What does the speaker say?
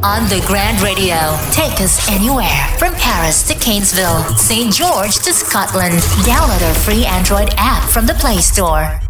Underground Radio. Take us anywhere from Paris to Cairnsville, St. George to Scotland. Download our free Android app from the Play Store.